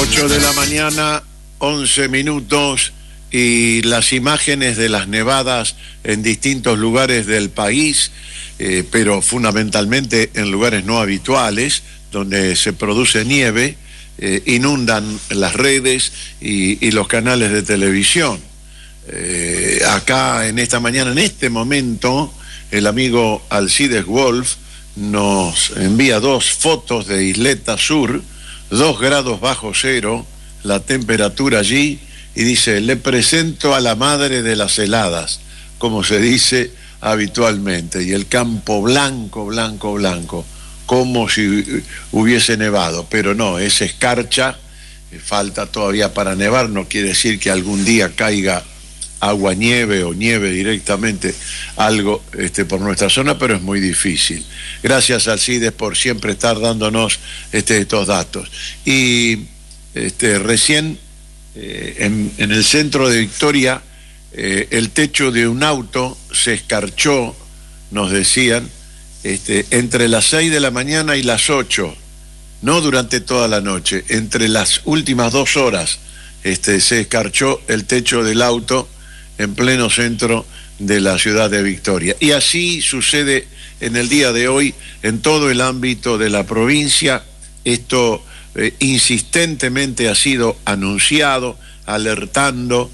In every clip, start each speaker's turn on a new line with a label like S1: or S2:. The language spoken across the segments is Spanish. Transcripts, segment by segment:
S1: 8 de la mañana, 11 minutos, y las imágenes de las nevadas en distintos lugares del país, pero fundamentalmente en lugares no habituales, donde se produce nieve, inundan las redes y los canales de televisión. Acá en esta mañana, en este momento, el amigo Alcides Wolf nos envía 2 fotos de Isleta Sur, 2 grados bajo cero, la temperatura allí, y dice: le presento a la madre de las heladas, como se dice habitualmente, y el campo blanco, blanco, blanco, como si hubiese nevado, pero no, es escarcha, falta todavía para nevar, no quiere decir que algún día caiga agua nieve o nieve directamente algo por nuestra zona, pero es muy difícil. Gracias, Alcides, por siempre estar dándonos estos datos. Y recién en el centro de Victoria el techo de un auto se escarchó, nos decían, entre las 6 de la mañana y las 8, no durante toda la noche, entre las últimas 2 horas se escarchó el techo del auto en pleno centro de la ciudad de Victoria. Y así sucede en el día de hoy en todo el ámbito de la provincia. Esto insistentemente ha sido anunciado, alertando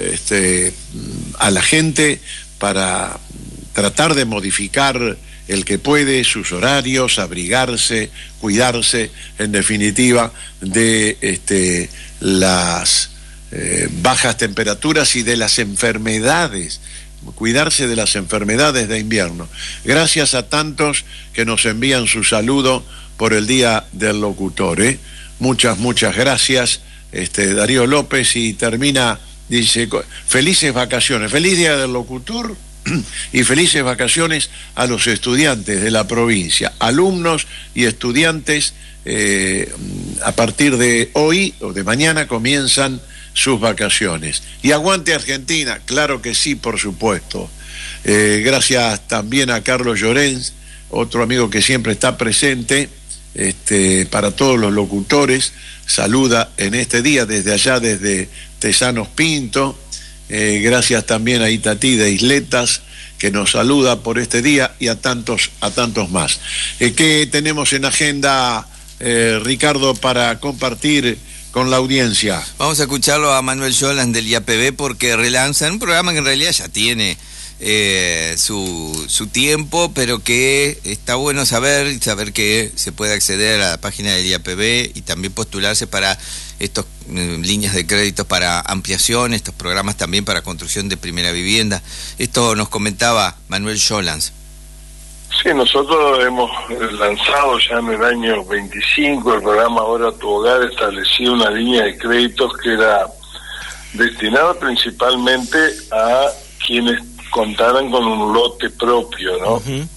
S1: a la gente para tratar de modificar el que puede sus horarios, abrigarse, cuidarse, en definitiva, de las bajas temperaturas y de las enfermedades, cuidarse de las enfermedades de invierno. Gracias a tantos que nos envían su saludo por el Día del Locutor. Muchas gracias, Darío López, y termina, dice: felices vacaciones, feliz Día del Locutor y felices vacaciones a los estudiantes de la provincia, alumnos y estudiantes. A partir de hoy o de mañana comienzan sus vacaciones. Y aguante Argentina, claro que sí, por supuesto. Gracias también a Carlos Llorens, otro amigo que siempre está presente, para todos los locutores, saluda en este día desde allá, desde Tesanos Pinto. Gracias también a Itatí de Isletas, que nos saluda por este día, y a tantos más. ¿Qué tenemos en agenda, Ricardo, para compartir con la audiencia?
S2: Vamos a escucharlo a Manuel Scholans del IAPB, porque relanzan un programa que en realidad ya tiene su tiempo, pero que está bueno saber que se puede acceder a la página del IAPB y también postularse para estos líneas de créditos para ampliación, estos programas también para construcción de primera vivienda. Esto nos comentaba Manuel Scholans.
S3: Sí, nosotros hemos lanzado ya en el año 25 el programa Ahora Tu Hogar, estableció una línea de créditos que era destinada principalmente a quienes contaran con un lote propio, ¿no? Uh-huh.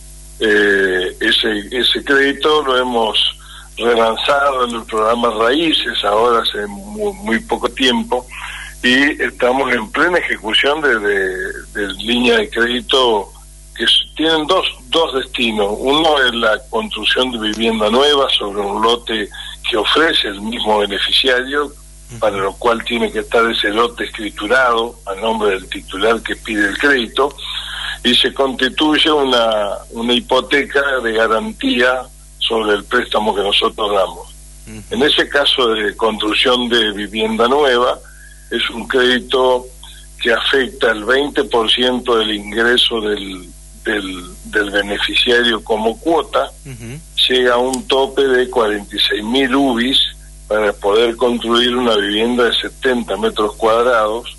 S3: Ese crédito lo hemos relanzado en el programa Raíces ahora hace muy poco tiempo, y estamos en plena ejecución de línea de crédito que tienen dos destinos. Uno es la construcción de vivienda nueva sobre un lote que ofrece el mismo beneficiario, para lo cual tiene que estar ese lote escriturado a nombre del titular que pide el crédito, y se constituye una hipoteca de garantía sobre el préstamo que nosotros damos. En ese caso de construcción de vivienda nueva, es un crédito que afecta el 20% del ingreso del beneficiario como cuota. Uh-huh. Llega a un tope de 46.000 UBIs para poder construir una vivienda de 70 metros cuadrados,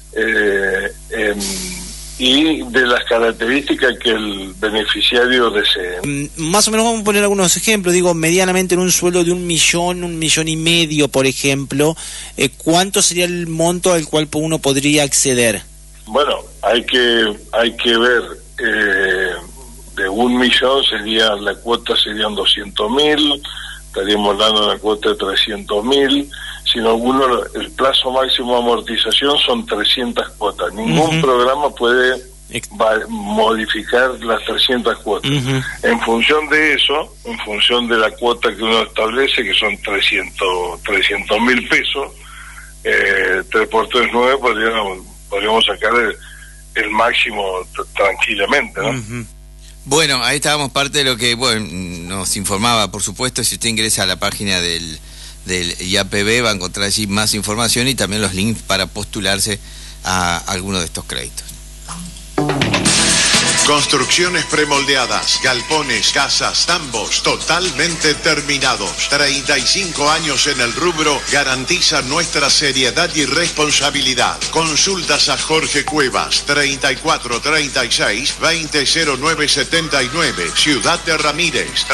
S3: y de las características que el beneficiario desee.
S4: Más o menos vamos a poner algunos ejemplos, medianamente en un sueldo de 1 millón, 1,5 millones, por ejemplo, ¿cuánto sería el monto al cual uno podría acceder?
S3: Bueno, hay que ver, de 1 millón la cuota serían 200.000, estaríamos dando una cuota de 300.000, el plazo máximo de amortización son 300 cuotas. Ningún programa puede modificar las 300 cuotas. En función de eso, en función de la cuota que uno establece, que son 300.000 pesos, 3x3 9, podríamos sacar el máximo tranquilamente, ¿no?
S2: Bueno, ahí estábamos parte de lo que nos informaba, por supuesto. Si usted ingresa a la página del IAPB va a encontrar allí más información y también los links para postularse a alguno de estos créditos.
S1: Construcciones premoldeadas, galpones, casas, tambos, totalmente terminados. 35 años en el rubro garantizan nuestra seriedad y responsabilidad. Consultas a Jorge Cuevas, 3436-200979. Ciudad de Ramírez,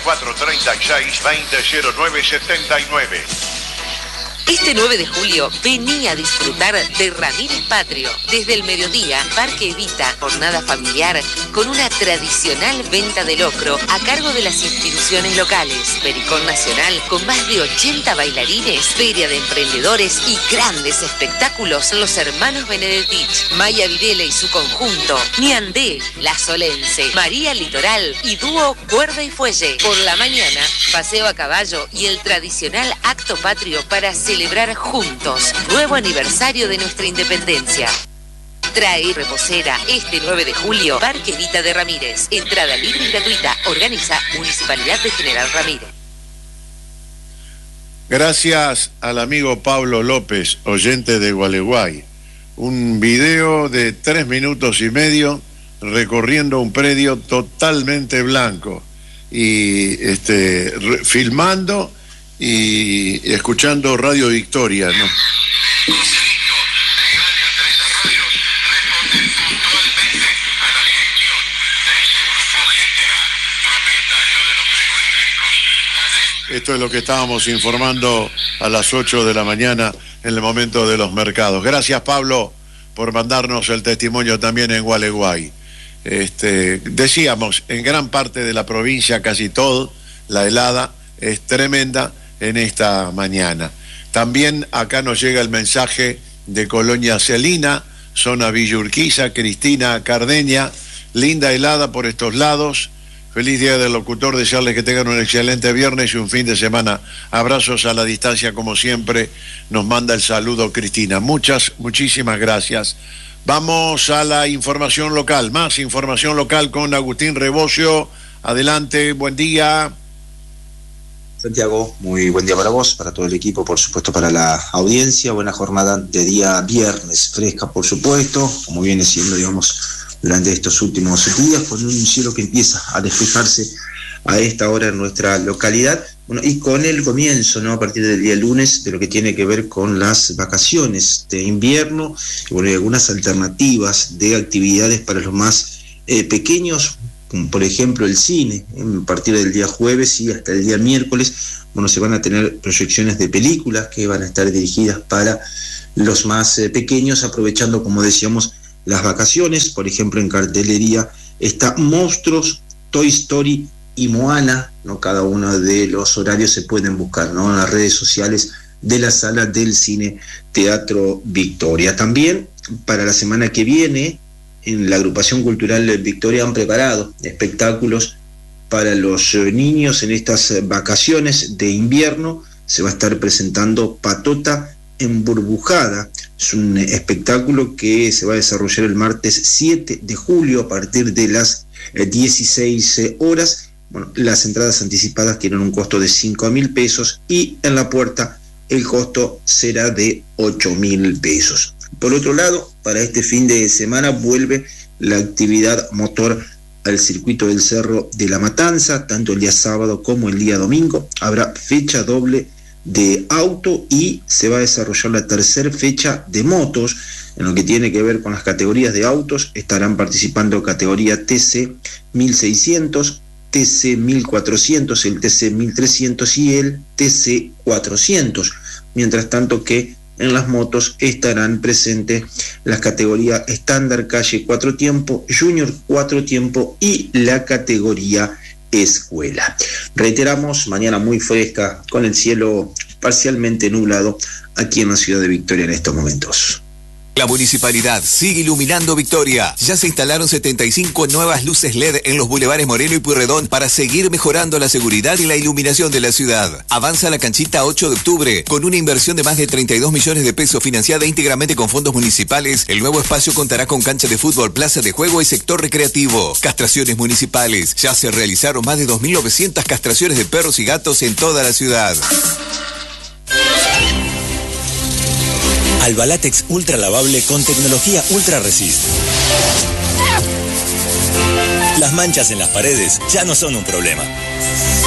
S1: 3436-200979.
S5: Este 9 de julio, vení a disfrutar de Ramírez Patrio. Desde el mediodía, Parque Evita, jornada familiar, con una tradicional venta de locro a cargo de las instituciones locales. Pericón Nacional, con más de 80 bailarines, feria de emprendedores y grandes espectáculos. Los hermanos Benedetich, Maya Videla y su conjunto, Niandé, La Solense, María Litoral y dúo Cuerda y Fuelle. Por la mañana, paseo a caballo y el tradicional acto patrio para celebrar juntos nuevo aniversario de nuestra independencia. Trae reposera este 9 de julio, Parque Evita de Ramírez. Entrada libre y gratuita. Organiza Municipalidad de General Ramírez.
S1: Gracias al amigo Pablo López, oyente de Gualeguay. Un video de 3 minutos y medio recorriendo un predio totalmente blanco y filmando y escuchando Radio Victoria, ¿no? Esto es lo que estábamos informando a las 8 de la mañana en el momento de los mercados. Gracias, Pablo, por mandarnos el testimonio también en Gualeguay. Decíamos, en gran parte de la provincia, casi todo, la helada es tremenda en esta mañana. También acá nos llega el mensaje de Colonia Celina, zona Villa Urquiza, Cristina Cardeña, linda helada por estos lados. Feliz día del locutor, desearles que tengan un excelente viernes y un fin de semana. Abrazos a la distancia como siempre, nos manda el saludo Cristina. Muchísimas gracias. Vamos a la información local, más información local con Agustín Rebocio. Adelante, buen día.
S6: Santiago, muy buen día para vos, para todo el equipo, por supuesto para la audiencia. Buena jornada de día viernes, fresca por supuesto, como viene siendo, digamos, durante estos últimos días, con un cielo que empieza a despejarse a esta hora en nuestra localidad. Bueno, y con el comienzo, ¿no?, a partir del día lunes, de lo que tiene que ver con las vacaciones de invierno, y bueno, y algunas alternativas de actividades para los más pequeños, como por ejemplo el cine. A partir del día jueves y hasta el día miércoles, bueno, se van a tener proyecciones de películas que van a estar dirigidas para los más pequeños, aprovechando, como decíamos, las vacaciones. Por ejemplo, en cartelería está Monstruos, Toy Story y Moana, ¿no? Cada uno de los horarios se pueden buscar, ¿no?, en las redes sociales de la sala del Cine Teatro Victoria. También para la semana que viene, en la agrupación cultural Victoria han preparado espectáculos para los niños en estas vacaciones de invierno. Se va a estar presentando Patota Emburbujada. Es un espectáculo que se va a desarrollar el martes 7 de julio a partir de las 16 horas. Bueno, las entradas anticipadas tienen un costo de 5.000 pesos y en la puerta el costo será de 8.000 pesos. Por otro lado, para este fin de semana vuelve la actividad motor al circuito del Cerro de la Matanza, tanto el día sábado como el día domingo. Habrá fecha doble de auto y se va a desarrollar la tercera fecha de motos. En lo que tiene que ver con las categorías de autos, estarán participando categoría TC 1600, TC 1400, el TC 1300 y el TC 400. Mientras tanto que en las motos estarán presentes las categorías estándar, calle 4 tiempo, junior 4 tiempo y la categoría escuela. Reiteramos, mañana muy fresca, con el cielo parcialmente nublado aquí en la ciudad de Victoria en estos momentos.
S7: La municipalidad sigue iluminando Victoria. Ya se instalaron 75 nuevas luces LED en los bulevares Moreno y Pueyrredón para seguir mejorando la seguridad y la iluminación de la ciudad. Avanza la canchita 8 de octubre. Con una inversión de más de 32 millones de pesos financiada íntegramente con fondos municipales, el nuevo espacio contará con cancha de fútbol, plaza de juego y sector recreativo. Castraciones municipales. Ya se realizaron más de 2.900 castraciones de perros y gatos en toda la ciudad.
S8: Albalatex Ultra Lavable con tecnología Ultra Resist. Las manchas en las paredes ya no son un problema.